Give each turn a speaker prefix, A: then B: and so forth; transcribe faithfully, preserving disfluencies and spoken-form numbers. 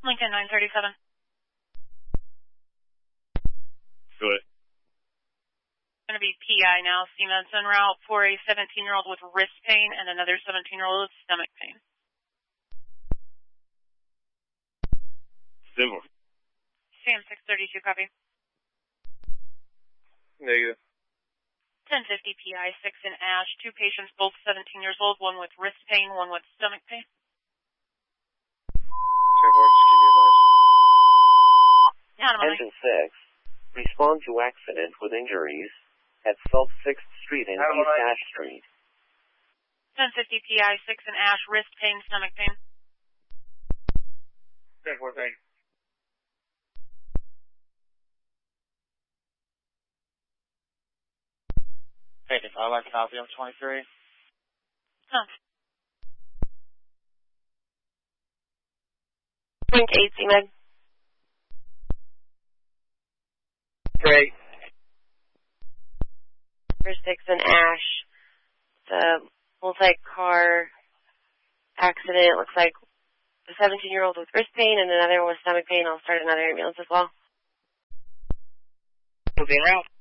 A: Lincoln nine thirty-seven.
B: Go ahead.
A: Going to be P I now. C-Meds en route for a seventeen-year-old with wrist pain and another seventeen-year-old with stomach pain.
B: Similar.
A: C M six thirty-two, copy.
B: Negative.
A: ten fifty P I, six in Ash. Two patients, both seventeen years old, one with wrist pain, one with stomach pain.
C: Engine six, respond to accident with injuries at South sixth Street and East Ash Street.
A: ten fifty P I, six in Ash, wrist pain, stomach pain.
B: ten four pain.
D: Hey, if I like copy, I'm twenty-three.
A: Huh.
E: Link eight, C-Med.
B: Great.
E: Number six in Ash. The multi-car accident. Looks like a seventeen-year-old with wrist pain and another one with stomach pain. I'll start another ambulance as well.
B: Moving route.